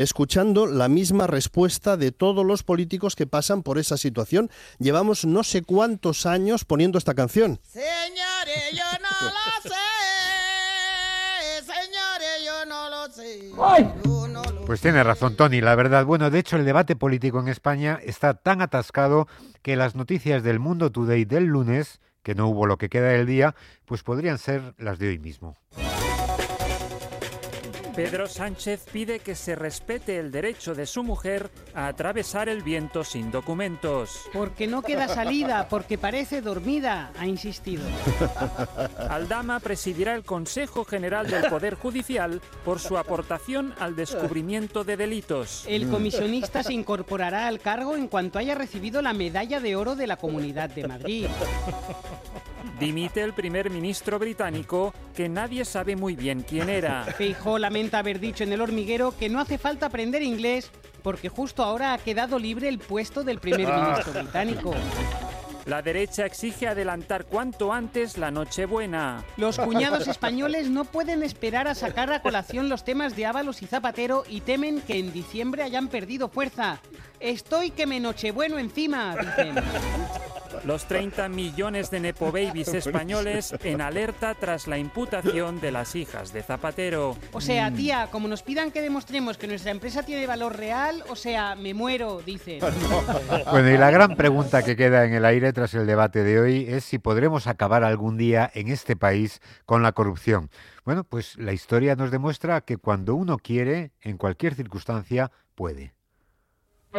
escuchando la misma respuesta de todos los políticos que pasan por esa situación. Llevamos no sé cuántos años poniendo esta canción. Señores, yo no lo sé. Señores, yo no lo sé. Yo no lo Pues tiene razón, Tony, la verdad. Bueno, de hecho, el debate político en España está tan atascado que las noticias del Mundo Today del lunes, que no hubo lo que queda del día, pues podrían ser las de hoy mismo. Pedro Sánchez pide que se respete el derecho de su mujer a atravesar el viento sin documentos. Porque no queda salida, porque parece dormida, ha insistido. Aldama presidirá el Consejo General del Poder Judicial por su aportación al descubrimiento de delitos. El comisionista se incorporará al cargo en cuanto haya recibido la medalla de oro de la Comunidad de Madrid. Dimite el primer ministro británico, que nadie sabe muy bien quién era. Feijóo lamenta haber dicho en El Hormiguero que no hace falta aprender inglés porque justo ahora ha quedado libre el puesto del primer ministro británico. La derecha exige adelantar cuanto antes la Nochebuena. Los cuñados españoles no pueden esperar a sacar a colación los temas de Ábalos y Zapatero y temen que en diciembre hayan perdido fuerza. Estoy que me nochebueno encima, dicen. Los 30 millones de nepo babies españoles en alerta tras la imputación de las hijas de Zapatero. O sea, tía, como nos pidan que demostremos que nuestra empresa tiene valor real, o sea, me muero, dicen. Bueno, y la gran pregunta que queda en el aire tras el debate de hoy es si podremos acabar algún día en este país con la corrupción. Bueno, pues la historia nos demuestra que cuando uno quiere, en cualquier circunstancia, puede.